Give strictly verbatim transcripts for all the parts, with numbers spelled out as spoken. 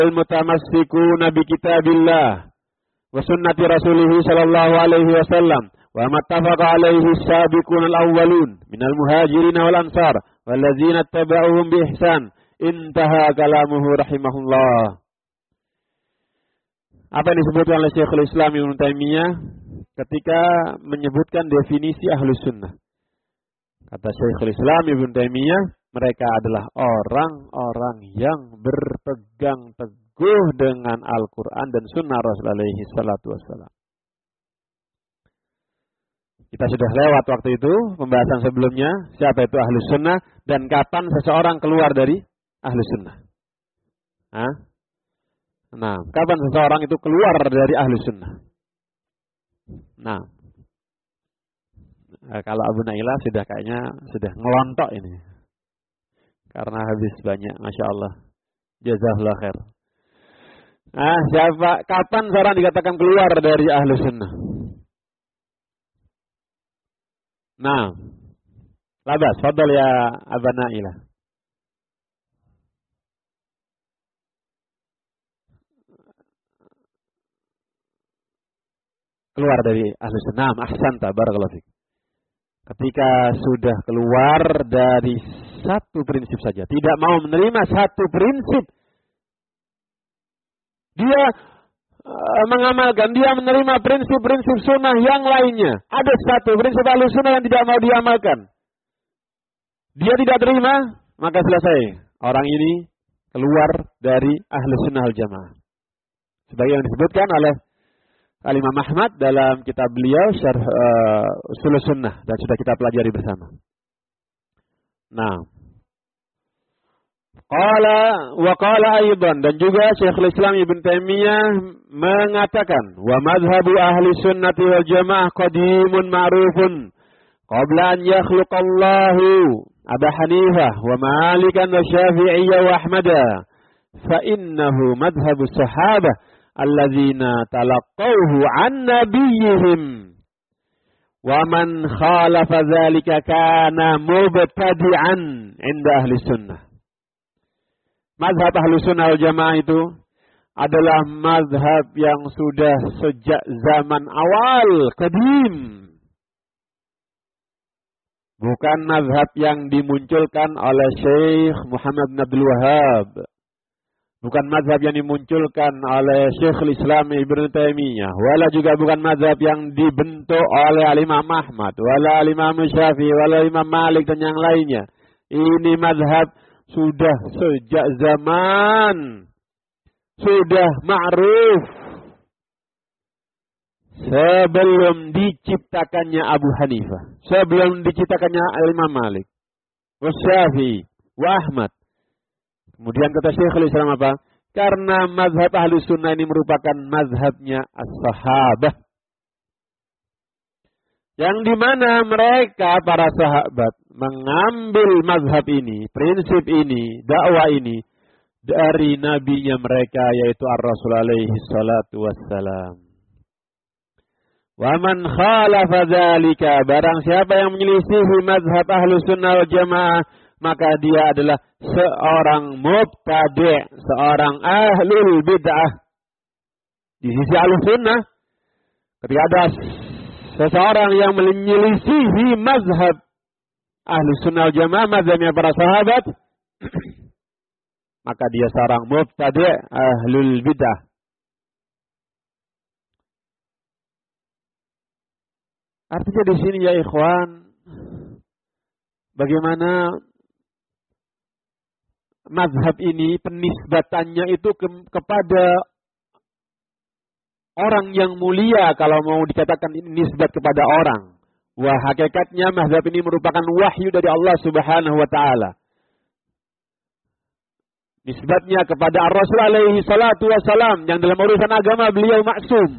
al-mutamassikuna bi kitabillah wa sunnati rasulih sallallahu alaihi wasallam wa mattafaqa alaihi as-sabiquna al-awwalun minal muhajirin wal ansar wallazina ittaba'uhum bi ihsan. Intaha kalamuhu rahimahullah. Apa yang disebutkan oleh Syekhul Islam Ibnu Taimiyah ketika menyebutkan definisi Ahlus Sunnah. Kata Syekhul Islam Ibnu Taimiyah, mereka adalah orang-orang yang berpegang teguh dengan Al-Quran dan Sunnah Rasul alaihi salatu wassalam. Kita sudah lewat waktu itu pembahasan sebelumnya, siapa itu Ahlus Sunnah dan kapan seseorang keluar dari Ahlus Sunnah. Hah? Nah, kapan seseorang itu keluar dari Ahlus Sunnah? Nah, kalau Abu Nailah sudah kayaknya sudah ngelontok ini. Karena habis banyak, Masya Allah. Jazakallah khair. Nah, siapa, kapan seorang dikatakan keluar dari Ahlus Sunnah? Nah, labas, fadal ya Abu Nailah. Keluar dari Ahlus Sunnah, ahsanta, barakallahu fiik. Ketika sudah keluar dari satu prinsip saja, tidak mau menerima satu prinsip, dia uh, mengamalkan, dia menerima prinsip-prinsip sunnah yang lainnya. Ada satu prinsip Ahlus Sunnah yang tidak mau diamalkan, dia tidak terima, maka selesai. Orang ini keluar dari Ahlus Sunnah wal Jamaah. Sebagaimana disebutkan oleh Al-Imam Ahmad dalam kitab beliau Syarh uh, Ushul Sunnah dan sudah kita pelajari bersama. Nah, qala wa qala aidan, dan juga Syekhul Islam Ibnu Taimiyah mengatakan, wa madhhabu ahli sunnati wal jamaah qadimun ma'rufun qabla an yakhluqallahu Abu Hanifah wa Malikan wa Syafi'iyyah wa Ahmada fa innahu madhhabu sahabah alladzina talaqqawhu an nabiyyihim wa man khalafa dzalika kana mubtadi'an 'inda ahli sunnah. Mazhab ahli sunnah wal jamaah itu adalah mazhab yang sudah sejak zaman awal qadim, bukan mazhab yang dimunculkan oleh Syekh Muhammad bin Abdul Wahhab, bukan mazhab yang dimunculkan oleh Syekhul Islam Ibnu Taimiyah, wala juga bukan mazhab yang dibentuk oleh Al-Imam Ahmad, wala Al-Imam Syafi'i, wala Imam Malik dan yang lainnya. Ini mazhab sudah sejak zaman, sudah ma'ruf sebelum diciptakannya Abu Hanifah, sebelum diciptakannya Al-Imam Malik, wa Syafi'i, wa Ahmad. Kemudian kata Syekhul Islam apa? Karena mazhab Ahlus Sunnah ini merupakan mazhabnya as-sahabah, yang dimana mereka para sahabat mengambil mazhab ini, prinsip ini, dakwah ini dari nabinya mereka, yaitu Ar-Rasul alaihi salatu wassalam. Wa man khalafa dzalika, barang siapa yang menyelisihi mazhab Ahlus Sunnah wal Jamaah, maka dia adalah seorang mubtadi', seorang ahlul bid'ah. Di sisi Ahlus Sunnah, ketika ada seseorang yang menyelisihi mazhab Ahlus Sunnah wal Jamaah, mazhabnya para sahabat, maka dia seorang mubtadi', ahlul bid'ah. Artinya di sini ya ikhwan, bagaimana mazhab ini penisbatannya itu ke, kepada orang yang mulia, kalau mau dikatakan ini nisbat kepada orang. Wah, hakikatnya mazhab ini merupakan wahyu dari Allah Subhanahu wa taala. Nisbatnya kepada Ar-Rasul alaihi salatu wassalam, yang dalam urusan agama beliau maksum,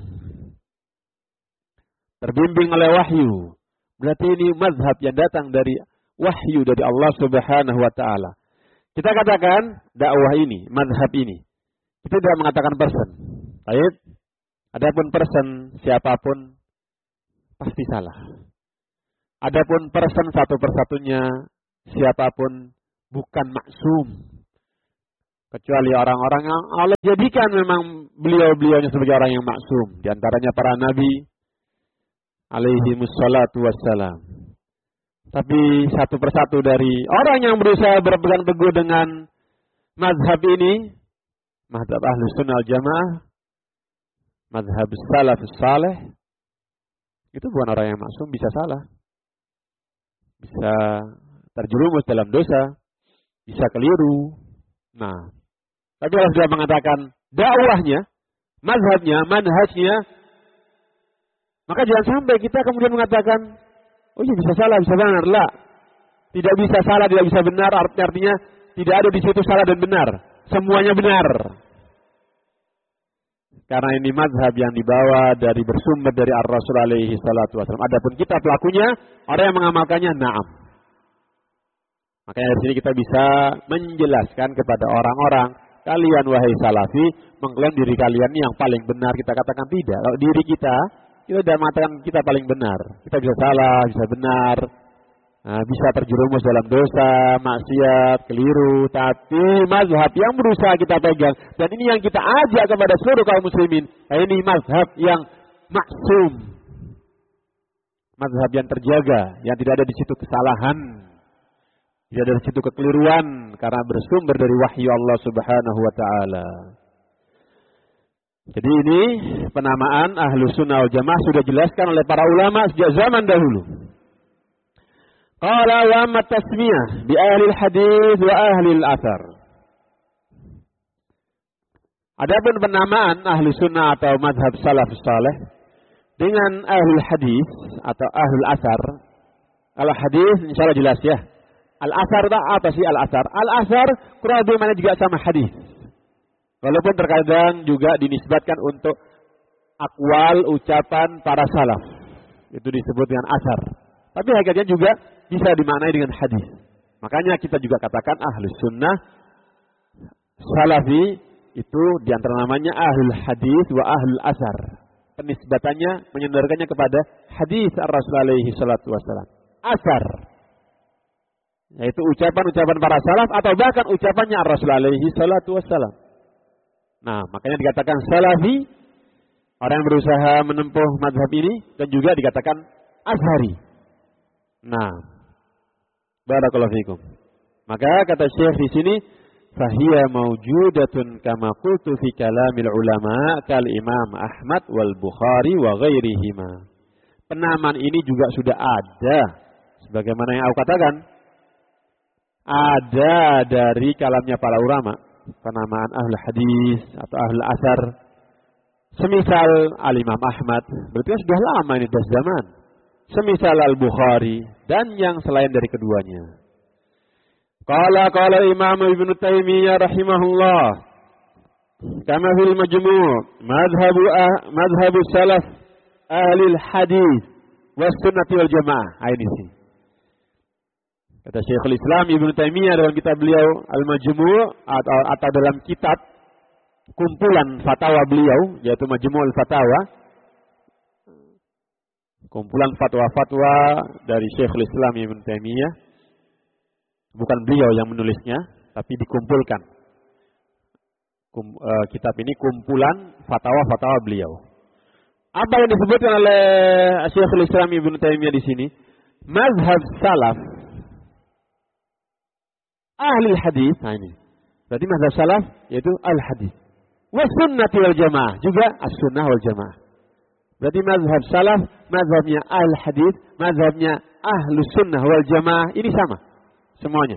terbimbing oleh wahyu. Berarti ini mazhab yang datang dari wahyu dari Allah Subhanahu wa taala. Kita katakan dakwah ini, mazhab ini. Kita tidak mengatakan person. Baik. Adapun person siapapun pasti salah. Adapun person satu persatunya siapapun bukan maksum. Kecuali orang-orang yang Allah jadikan memang beliau-beliaunya sebagai orang yang maksum. Di antaranya para nabi alaihi mussalatu wassalam. Tapi satu persatu dari orang yang berusaha berpegang teguh dengan mazhab ini, mazhab Ahlus Sunnah wal Jamaah, mazhab salafus saleh, itu bukan orang yang maksum, bisa salah. Bisa terjerumus dalam dosa, bisa keliru. Nah, tapi Allah sudah mengatakan dakwahnya, mazhabnya, manhajnya, maka jangan sampai kita kemudian mengatakan, oh iya bisa salah, bisa benar. Lah, tidak bisa salah, tidak bisa benar, artinya tidak ada di situ salah dan benar. Semuanya benar. Karena ini mazhab yang dibawa dari bersumber dari Ar-Rasul alaihi salatu wasallam. Adapun kita pelakunya, orang yang mengamalkannya, na'am. Makanya dari sini kita bisa menjelaskan kepada orang-orang, kalian wahai salafi, mengklaim diri kalian ini yang paling benar. Kita katakan tidak. Kalau diri kita, kita tidak mengatakan kita paling benar. Kita bisa salah, bisa benar. Nah, bisa terjerumus dalam dosa, maksiat, keliru, tapi mazhab yang berusaha kita pegang, dan ini yang kita ajak kepada seluruh kaum muslimin, nah ini mazhab yang maksum, mazhab yang terjaga, yang tidak ada di situ kesalahan, tidak ada di situ kekeliruan, karena bersumber dari wahyu Allah Subhanahu wa Ta'ala. Jadi ini penamaan Ahlus Sunnah wal Jamaah sudah dijelaskan oleh para ulama sejak zaman dahulu. Qala wa amma tasmiyah bi ahli al-hadis wa ahli al-athar. Adapun penamaan ahli sunnah atau mazhab salafus saleh dengan ahli hadis atau ahli al-athar. Al-hadis insyaallah jelas ya. Al-athar apa sih al-athar? Al-athar kurang lebih mana juga sama hadis. Walaupun terkadang juga dinisbatkan untuk akwal ucapan para salaf. Itu disebut dengan athar. Tapi hakikatnya juga bisa dimaknai dengan hadis. Makanya kita juga katakan ahlus sunnah salafi itu diantara namanya ahlul hadis wa ahlul asar. Penisbatannya menyandarkannya kepada hadis Ar-Rasul alaihi salatu wassalam. Asar, yaitu ucapan-ucapan para salaf atau bahkan ucapannya Ar-Rasul alaihi salatu wassalam. Nah, makanya dikatakan salafi, orang yang berusaha menempuh mazhab ini, dan juga dikatakan azhari. Nah, barakallahu fikum. Maka kata Syekh di sini, fahiya mawjudatun kama qultu fi kalamil ulama kal Imam Ahmad wal Bukhari wa ghairihima. Penamaan ini juga sudah ada, sebagaimana yang aku katakan, ada dari kalamnya para ulama, penamaan ahli hadis atau ahli asar. Semisal Al-Imam Ahmad, berarti kan sudah lama ini, dah zaman. Semisal Al-Bukhari dan yang selain dari keduanya. Qala qala Imam Ibnu Taimiyah rahimahullah, kama fil majmu' madhhabu ah, madhhabu salaf ahli hadis was sunnah wal jamaah. Ini sih. Kata Syekhul Islam Ibnu Taimiyah dalam kitab beliau Al-Majmu' atau, atau dalam kitab kumpulan fatwa beliau yaitu Majmu'ul Fatawa. Kumpulan fatwa-fatwa dari Syekhul Islam Ibnu Taimiyah. Bukan beliau yang menulisnya, tapi dikumpulkan. Kum, uh, kitab ini kumpulan fatwa-fatwa beliau. Apa yang disebutkan oleh Syekhul Islam Ibnu Taimiyah di sini? Mazhab salaf ahli hadis. Nah ini. Berarti mazhab salaf yaitu al-hadis. Wa sunnati wal jamaah, juga as-sunnah wal jamaah. Berarti mazhab salaf, mazhabnya al-hadis, mazhabnya ahlus sunnah wal jamaah, ini sama semuanya.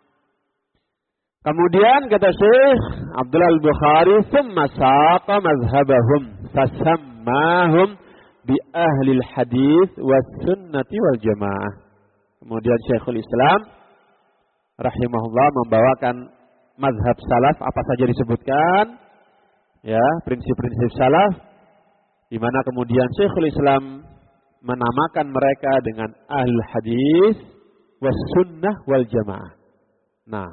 Kemudian kata Syekh Abdullah Al-Bukhari, "Tsumma saqa mazhabahum fasammahum bi ahli al-hadis was sunnati wal jamaah." Kemudian Syekhul Islam rahimahullah membawakan mazhab salaf apa saja disebutkan, ya, prinsip-prinsip salaf, di mana kemudian Syekhul Islam menamakan mereka dengan ahli hadis was sunnah wal jamaah. Nah,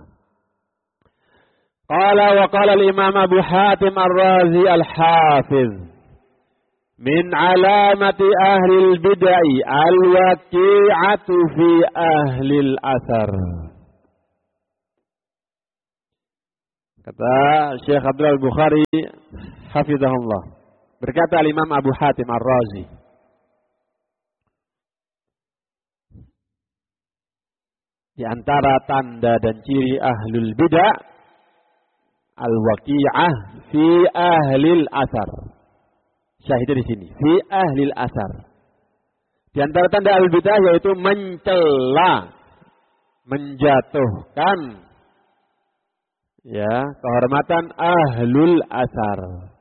qala wa qala al-Imam Abu Hatim Ar-Razi Al-Hafiz, min alamati ahli al-bid'ah al-waqi'atu fi ahli al-athar. Kata Syekh Abdul Bukhari hafizahullah. Berkata Imam Abu Hatim Ar-Razi, di antara tanda dan ciri ahlul bid'ah al-waqi'ah fi ahlil asar. Syahidnya di sini, fi ahlil asar. Di antara tanda ahlul bid'ah yaitu mencela, menjatuhkan ya, kehormatan ahlul asar.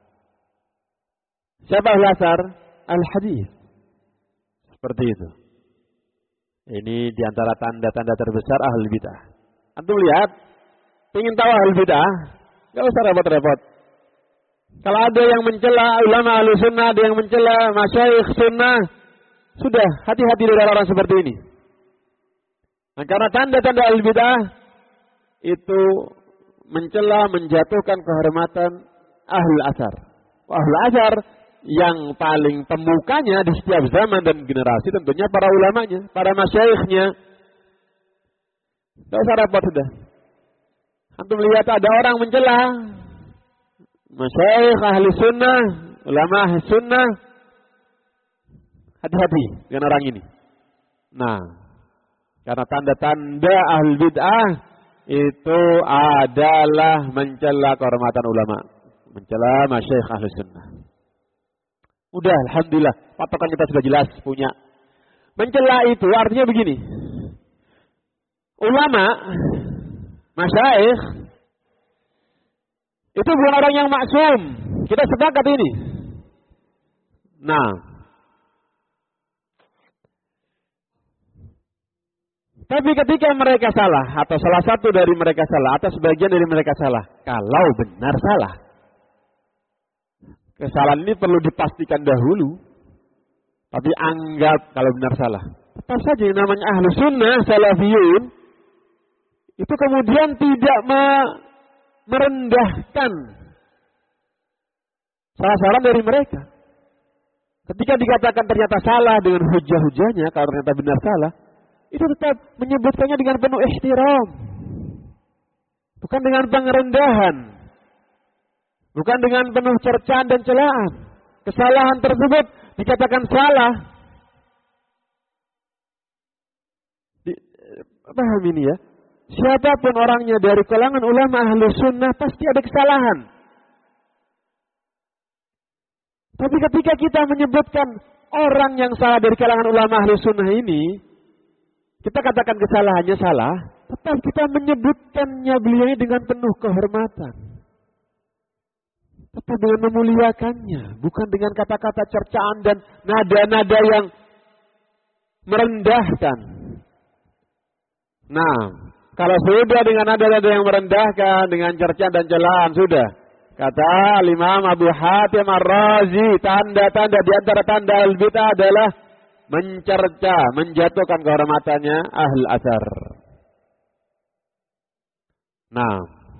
Siapa ahlul asar? Al-hadis. Seperti itu. Ini di antara tanda-tanda terbesar ahlul bid'ah. Antum lihat, ingin tahu ahlul bid'ah, enggak usah repot-repot. Kalau ada yang mencela ulama ahlus sunnah, ada yang mencela masyayikh sunnah, sudah hati-hati dari orang seperti ini. Nah, karena tanda-tanda ahlul bid'ah itu mencela, menjatuhkan kehormatan ahlul asar. Ahlul asar yang paling pemukanya di setiap zaman dan generasi tentunya para ulamanya, para masyayikhnya. Tidak usah repot sudah. Antum lihat ada orang mencela masyayikh ahli sunnah, ulama ahli sunnah. Hati-hati dengan orang ini. Nah, karena tanda-tanda ahli bid'ah itu adalah mencela kehormatan ulama, mencela masyayikh ahli sunnah. Udah, alhamdulillah, patokan kita sudah jelas punya. Mencela itu artinya begini. Ulama, masyayikh itu bukan orang yang maksum. Kita sepakat ini. Nah, tapi ketika mereka salah, atau salah satu dari mereka salah, atau sebagian dari mereka salah, kalau benar salah, kesalahan ini perlu dipastikan dahulu. Tapi anggap kalau benar salah. Tetap saja yang namanya ahlu sunnah, salafiyun, itu kemudian tidak me- merendahkan salah-salah dari mereka. Ketika dikatakan ternyata salah dengan hujah-hujahnya, kalau ternyata benar salah, itu tetap menyebutkannya dengan penuh ihtiram. Bukan dengan pengerendahan. Bukan dengan penuh cercaan dan celaan. Kesalahan tersebut dikatakan salah. Di, paham ini ya? Siapapun orangnya dari kalangan ulama ahlu sunnah pasti ada kesalahan. Tapi ketika kita menyebutkan orang yang salah dari kalangan ulama ahlu sunnah ini, kita katakan kesalahannya salah, tetap kita menyebutkannya beliau ini dengan penuh kehormatan. Tetap dengan memuliakannya, bukan dengan kata-kata cercaan dan nada-nada yang merendahkan. Nah, kalau sudah dengan nada-nada yang merendahkan, dengan cercaan dan celaan, sudah. Kata Imam Abu Hatim Ar-Razi, tanda-tanda di antara tanda al-bid'ah adalah mencerca, menjatuhkan kehormatannya ahl asar. Nah,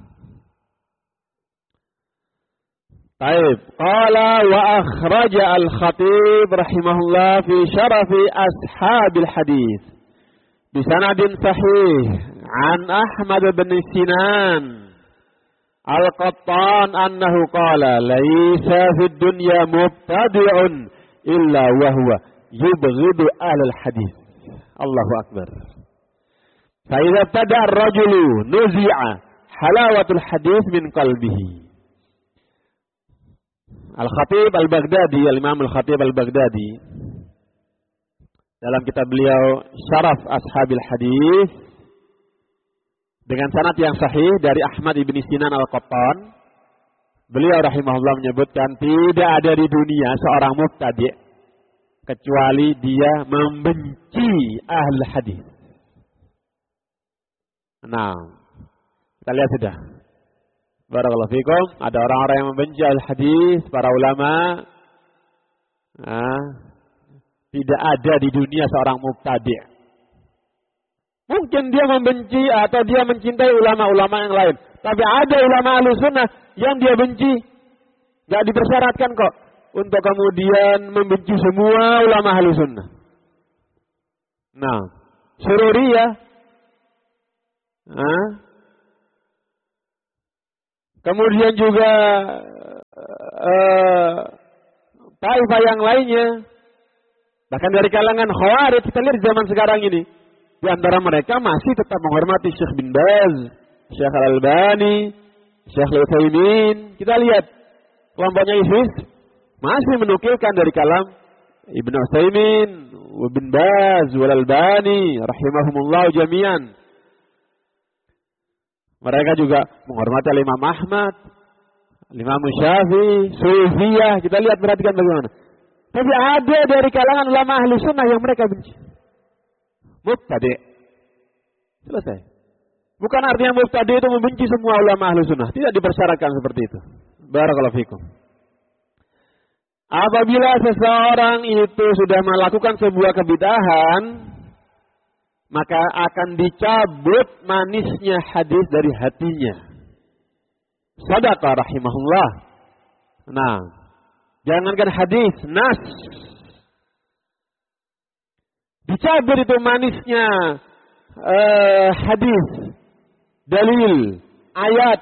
baik. Qala wa akhraja al-Khatib rahimahullah fi syarafi ashabil hadis bi sanadin sahih an Ahmad bin Sinan al-Qattan annahu qala laisa fid dunya mubtadi'un illa wa huwa yubghidu ahlal hadis. Allahu akbar. Fa idza tada ar-rajulu nuzi'a halawatul hadis min qalbihi. Al-Khatib Al-Baghdadi, Al-Imam Al-Khatib Al-Baghdadi dalam kitab beliau Syaraf Ashabil Hadis dengan sanad yang sahih dari Ahmad ibn Sinan Al-Qattan, beliau rahimahullah menyebutkan tidak ada di dunia seorang mubtadi' kecuali dia membenci ahli hadis. Nah, kita lihat sudah. Barakallahu fikum, ada orang-orang yang membenci al-hadis, para ulama. Nah, tidak ada di dunia seorang mubtadi'. Mungkin dia membenci atau dia mencintai ulama-ulama yang lain. Tapi ada ulama ahlussunnah yang dia benci. Gak dipersyaratkan kok untuk kemudian membenci semua ulama ahlussunnah. Nah, Sururiyah. Nah, kemudian juga uh, taifah yang lainnya, bahkan dari kalangan Khawarij, kita lihat zaman sekarang ini, di antara mereka masih tetap menghormati Syekh bin Baz, Syekh Al-Albani, Syekh Al-Utsaimin. Kita lihat kelompoknya ISIS masih menukilkan dari kalam Ibnu Utsaimin, Ibn Baz, Wal Albani, rahimahumullah jami'an. Mereka juga menghormati Imam Ahmad, Imam Syafi'i, Sufiyah. Kita lihat, perhatikan bagaimana. Tapi ada dari kalangan ulama ahli sunnah yang mereka benci. Mubtadi'. Selesai. Bukan artinya mubtadi' itu membenci semua ulama ahli sunnah. Tidak dipersyaratkan seperti itu. Barakallahu fikum. Apabila seseorang itu sudah melakukan sebuah kebid'ahan, maka akan dicabut manisnya hadis dari hatinya. Sadaqah rahimahullah. Nah, jangankan hadis, nas. Dicabut itu manisnya uh, hadis, dalil, ayat.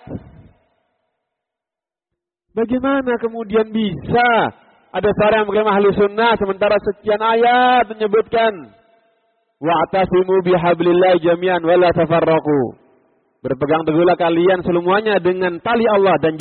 Bagaimana kemudian bisa ada seorang yang mengklaim ahli sunnah sementara sekian ayat menyebutkan wa'tasimu bihablillahi jami'an wala tafarraqu. Berpegang teguhlah kalian semuanya dengan tali Allah dan